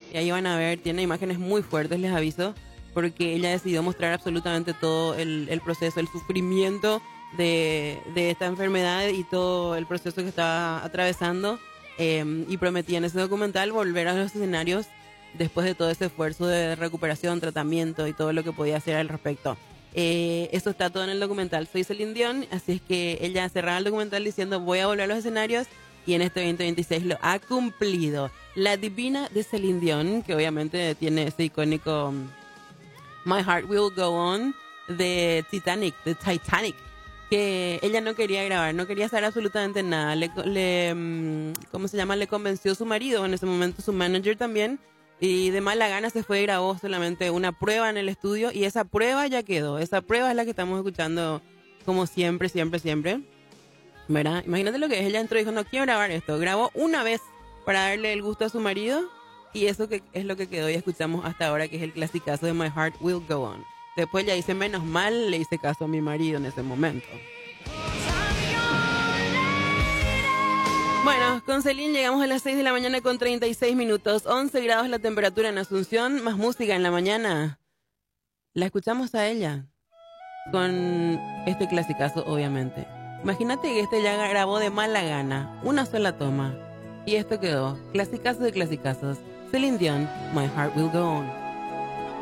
Y ahí van a ver, tiene imágenes muy fuertes, les aviso, porque ella decidió mostrar absolutamente todo el proceso, el sufrimiento de esta enfermedad y todo el proceso que estaba atravesando. Y prometía en ese documental volver a los escenarios después de todo ese esfuerzo de recuperación, tratamiento y todo lo que podía hacer al respecto. Eso está todo en el documental. Soy Celine Dion, así es que ella cerraba el documental diciendo voy a volver a los escenarios y en este 2026 lo ha cumplido. La divina de Celine Dion, que obviamente tiene ese icónico My Heart Will Go On de Titanic, que ella no quería grabar, no quería hacer absolutamente nada. ¿Cómo se llama? Le convenció su marido, en ese momento su manager también, y de mala gana se fue y grabó solamente una prueba en el estudio y esa prueba ya quedó. Esa prueba es la que estamos escuchando como siempre, siempre, siempre. ¿Verdad? Imagínate lo que es. Ella entró y dijo, no quiero grabar esto. Grabó una vez para darle el gusto a su marido y eso que es lo que quedó y escuchamos hasta ahora, que es el clasicazo de My Heart Will Go On. Después ya dice, menos mal le hice caso a mi marido en ese momento. Bueno, con Celine llegamos a las 6 de la mañana con 36 minutos. 11 grados la temperatura en Asunción. Más música en la mañana. La escuchamos a ella con este clasicazo, obviamente. Imagínate que este ya grabó de mala gana, una sola toma. Y esto quedó, clasicazo de clasicazos. Celine Dion, My Heart Will Go On.